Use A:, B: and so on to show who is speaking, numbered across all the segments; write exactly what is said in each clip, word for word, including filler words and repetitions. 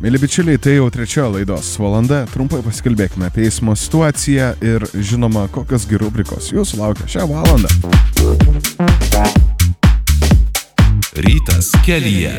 A: Mėly bičiuliai, tai jau trečioji laidos valanda. Trumpai pasikalbėkime apie eismo situaciją ir, žinoma, kokios gi rubrikos jūsų laukia šią valandą.
B: Rytas kelyje.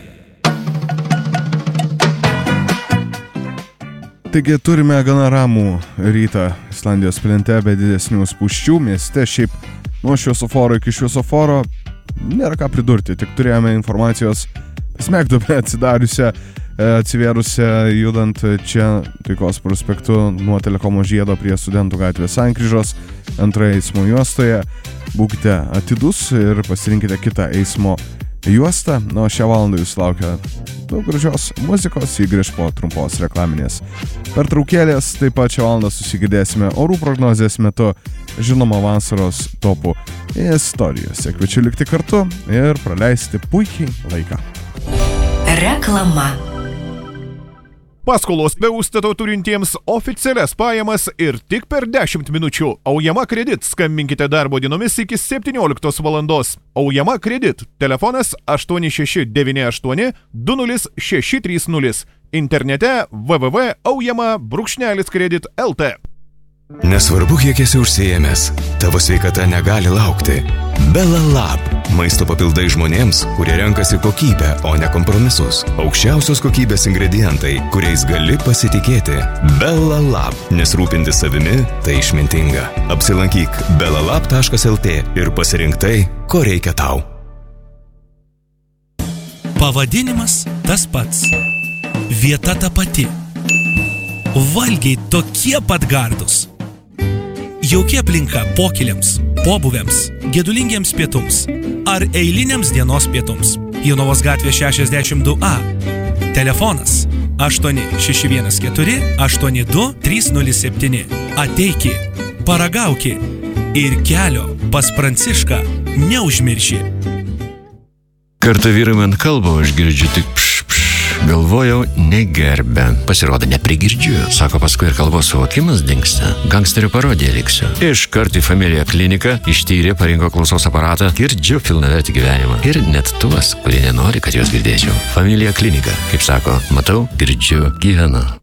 A: Taigi turime gana ramų rytą Islandijos plente, be didesnių spūsčių. Mieste šiaip nuo šviesoforo iki šviesoforo nėra ką pridurti, tik turėjome informacijos smegduobę atsidariusią, atsivėrusią judant čia Taikos prospektu nuo Telekomo žiedo prie Studentų gatvės sankryžos antroje eismo juostoje. Būkite atidus ir pasirinkite kitą eismo juostą. Na, šią valandą jūs laukia daug gražios muzikos, jį grįž po trumpos reklaminės pertraukėlės. Taip pat šią valandą susigirdėsime orų prognozės metu, žinoma, vasaros topų istorijose. Kviečiu likti kartu ir praleisti puikiai laiką.
C: Reklama.
D: Paskolos be užstato turintiems oficialias pajamas ir tik per dešimt minučių. Aujama Kredit. Skambinkite darbo dienomis iki septynioliktos valandos. Aujama Kredit. Telefonas aštuoni šeši devyni aštuoni du nulis šeši trys nulis. Internete w w w taškas aujama brūkšnelis kredit taškas l t.
E: Nesvarbu, kiek esi užsiėmęs, tavo sveikata negali laukti. Belalab. Maisto papildai žmonėms, kurie renkasi kokybę, o ne kompromisus. Aukščiausios kokybės ingredientai, kuriais gali pasitikėti. Belalab. Nes rūpintis savimi – tai išmintinga. Apsilankyk belalab taškas l t ir pasirink tai, ko reikia tau.
F: Pavadinimas tas pats. Vieta ta pati. Valgiai tokie pat gardūs. Jauki aplinka pokyliams, pobūviams, gedulingiems pietums ar eiliniams dienos pietums. Jonavos gatvė šešiasdešimt du A. Telefonas aštuoni šeši vienas keturi aštuoni du trys nulis septyni. Ateiki, paragauki ir kelio pas Prancišką neužmirši.
G: Kartą vyrai man kalba, aš girdžiu tik pš, pš. Galvojau, negerbė. Pasirodo, neprigirdžiu. Sako, paskui ir kalbos suvokimas dingsta. Gangsterio parodija liksiu. Iškart į Familija kliniką, ištyrė, parinko klausos aparatą, girdžiu pilnavertį gyvenimą. Ir net tuos, kurie nenori, kad juos girdėčiau. Familija klinika, kaip sako, matau, girdžiu, gyvenu.